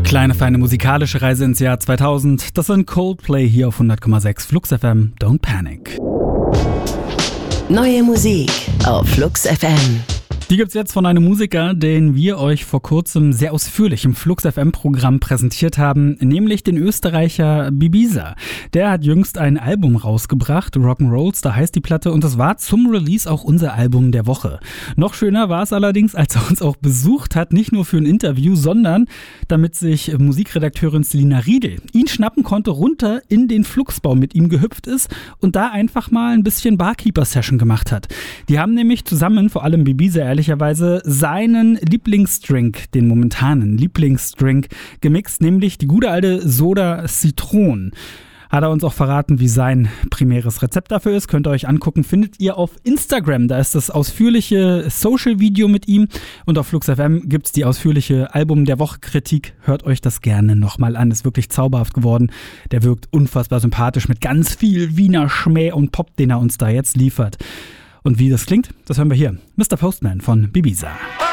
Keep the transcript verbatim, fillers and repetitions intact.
Kleine, feine musikalische Reise ins Jahr zweitausend. Das sind Coldplay hier auf hundert Komma sechs Flux F M. Don't Panic. Neue Musik auf Flux F M. Die gibt's jetzt von einem Musiker, den wir euch vor kurzem sehr ausführlich im Flux F M-Programm präsentiert haben, nämlich den Österreicher Bibiza. Der hat jüngst ein Album rausgebracht, Rock'n'Rolls, da heißt die Platte, und das war zum Release auch unser Album der Woche. Noch schöner war es allerdings, als er uns auch besucht hat, nicht nur für ein Interview, sondern damit sich Musikredakteurin Selina Riedel ihn schnappen konnte, runter in den Fluxbau mit ihm gehüpft ist und da einfach mal ein bisschen Barkeeper-Session gemacht hat. Die haben nämlich zusammen, vor allem Bibiza, ehrlich ehrlicherweise seinen Lieblingsdrink, den momentanen Lieblingsdrink, gemixt, nämlich die gute alte Soda Zitron. Hat er uns auch verraten, wie sein primäres Rezept dafür ist. Könnt ihr euch angucken, findet ihr auf Instagram. Da ist das ausführliche Social-Video mit ihm. Und auf Flux F M gibt es die ausführliche Album der Woche-Kritik. Hört euch das gerne nochmal an. Ist wirklich zauberhaft geworden. Der wirkt unfassbar sympathisch mit ganz viel Wiener Schmäh und Pop, den er uns da jetzt liefert. Und wie das klingt, das hören wir hier. Mister Postman von Bibiza.